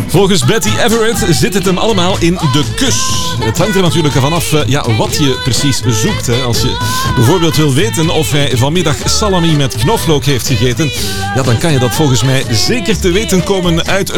Volgens Betty Everett zit het hem allemaal in de kus. Het hangt er natuurlijk vanaf wat je precies zoekt. Hè. Als je bijvoorbeeld wil weten of hij vanmiddag salami met knoflook heeft gegeten, dan kan je dat volgens mij zeker te weten komen uit